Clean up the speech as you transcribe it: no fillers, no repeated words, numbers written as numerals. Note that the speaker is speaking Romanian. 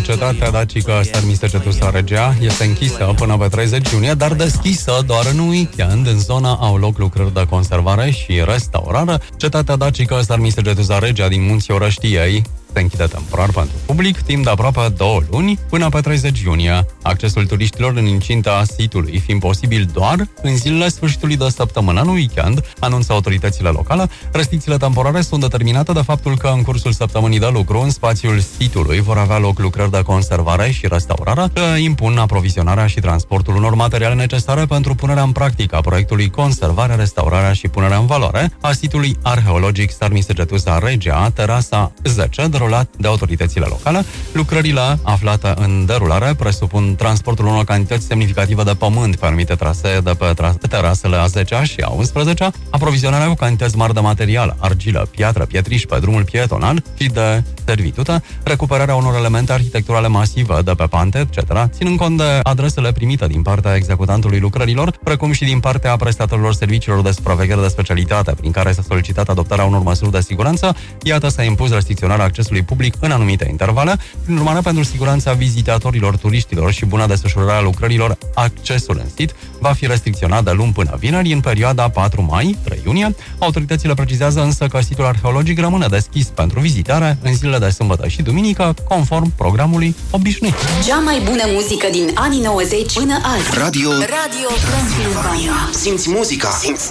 cetatea dacică Sarmistegetusa Regia este închisă până pe 30 iunie, dar deschisă doar în weekend. În zona au loc lucrări de conservare și restaurare. Cetatea dacică Sarmistegetusa Regia din Munții Orăștiei se închide temporar pentru public timp de aproape 2 luni până pe 30 iunie. Accesul turiștilor în incinta sitului fiind posibil doar în zilele sfârșitului de săptămână, în weekend, anunță autoritățile locale. Restricțiile temporare sunt determinate de faptul că în cursul săptămânii de lucru, în spațiul sitului, vor avea loc lucrări de conservare și restaurare, care impun aprovizionarea și transportul unor materiale necesare pentru punerea în practică a proiectului conservare, restaurarea și punerea în valoare a sitului arheologic Sarmistegetusa Regia, terasa 10, derulat de autoritățile locale. Lucrările aflate în derulare presupun transportul unor cantități semnificative de pământ pe anumite trasee de pe terasele A10 și A11, aprovizionarea cu cantități mari de material, argilă, piatră, pietriș pe drumul pietonal și de servitute, recuperarea unor elemente arhitecturale masive de pe pante, etc., ținând cont de adresele primite din partea executantului lucrărilor, precum și din partea prestatorilor serviciilor de supraveghere de specialitate, prin care s-a solicitat adoptarea unor măsuri de siguranță. Iată, s-a impus restricționarea accesului public în anumite intervale. Prin urmare, pentru siguranța vizitatorilor, turiștilor și buna desfășurare a lucrărilor, accesul în sit va fi restricționat de luni până vineri, în perioada 4 mai-3 iunie. Autoritățile precizează însă că situl arheologic rămâne deschis pentru vizitare în zilele de sâmbătă și duminică, conform programului obișnuit. Cea mai bună muzică din anii 90 până azi. Radio Transilvania. Simți muzica, simți